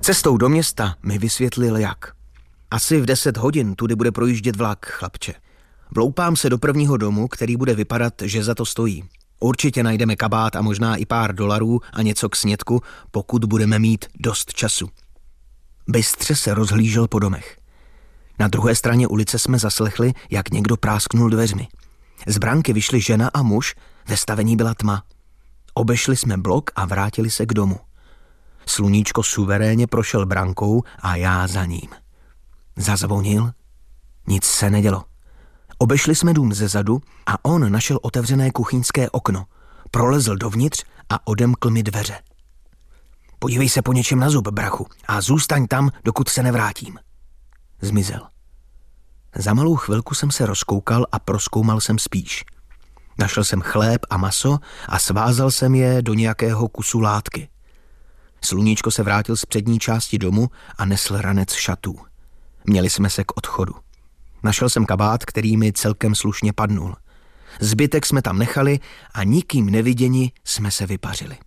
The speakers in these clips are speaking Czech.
Cestou do města mi vysvětlil jak. Asi v 10 hodin tudy bude projíždět vlak, chlapče. Vloupám se do prvního domu, který bude vypadat, že za to stojí. Určitě najdeme kabát a možná i pár dolarů a něco k snědku, pokud budeme mít dost času. Bystře se rozhlížel po domech. Na druhé straně ulice jsme zaslechli, jak někdo prásknul dveřmi. Z branky vyšli žena a muž, ve stavení byla tma. Obešli jsme blok a vrátili se k domu. Sluníčko suverénně prošel brankou a já za ním. Zazvonil, nic se nedělo. Obešli jsme dům zezadu a on našel otevřené kuchyňské okno. Prolezl dovnitř a odemkl mi dveře. Podívej se po něčem na zub, brachu, a zůstaň tam, dokud se nevrátím. Zmizel. Za malou chvilku jsem se rozkoukal a prozkoumal jsem spíš. Našel jsem chléb a maso a svázal jsem je do nějakého kusu látky. Sluníčko se vrátil z přední části domu a nesl ranec šatů. Měli jsme se k odchodu. Našel jsem kabát, který mi celkem slušně padnul. Zbytek jsme tam nechali a nikým neviděni jsme se vypařili.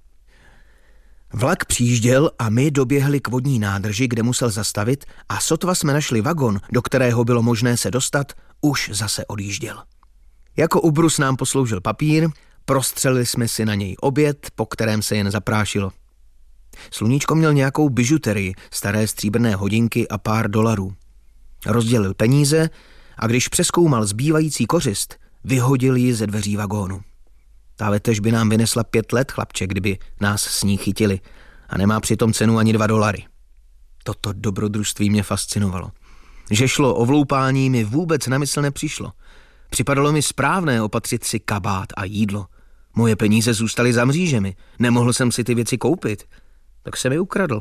Vlak přijížděl a my doběhli k vodní nádrži, kde musel zastavit, a sotva jsme našli vagon, do kterého bylo možné se dostat, už zase odjížděl. Jako ubrus nám posloužil papír, prostřelili jsme si na něj oběd, po kterém se jen zaprášilo. Sluníčko měl nějakou bižuterii, staré stříbrné hodinky a pár dolarů. Rozdělil peníze a když přezkoumal zbývající kořist, vyhodil ji ze dveří vagónu. Ta vetež by nám vynesla 5 let, chlapče, kdyby nás s ní chytili, a nemá přitom cenu ani $2. Toto dobrodružství mě fascinovalo. Že šlo o vloupání, mi vůbec na mysl nepřišlo. Připadalo mi správné opatřit si kabát a jídlo. Moje peníze zůstaly za mřížemi, nemohl jsem si ty věci koupit, tak jsem je ukradl.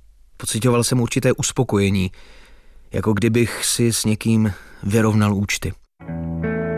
Pocitoval jsem určité uspokojení, jako kdybych si s někým vyrovnal účty.